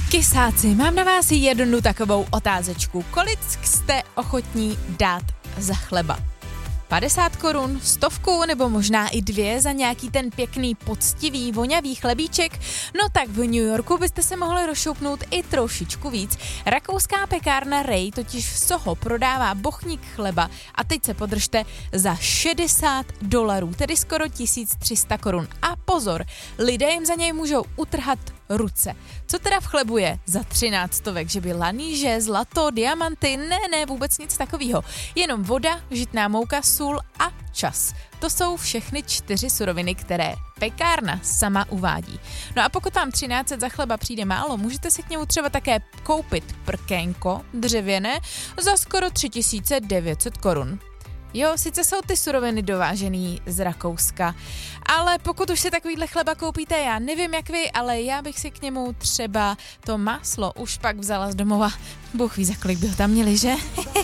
Kysáci, mám na vás jednu takovou otázečku. Kolik jste ochotní dát za chleba? 50 korun, 100 nebo možná i 2 za nějaký ten pěkný, poctivý, vonavý chlebíček? No tak v New Yorku byste se mohli rozšoupnout i trošičku víc. Rakouská pekárna Ray totiž v Soho prodává bochník chleba a teď se podržte za $60, tedy skoro 1300 korun. A pozor, lidé jim za něj můžou utrhat ruce. Co teda v chlebu je za 13 stovek, že by laníže, zlato, diamanty, ne, vůbec nic takového. Jenom voda, žitná mouka, sůl a čas. To jsou všechny 4 suroviny, které pekárna sama uvádí. No a pokud vám 13 za chleba přijde málo, můžete si k němu třeba také koupit prkénko dřevěné za skoro 3900 korun. Jo, sice jsou ty suroviny dovážený z Rakouska, ale pokud už si takovýhle chleba koupíte, já nevím jak vy, ale já bych si k němu třeba to máslo už pak vzala z domova. Bůh ví, za kolik by ho tam měli, že?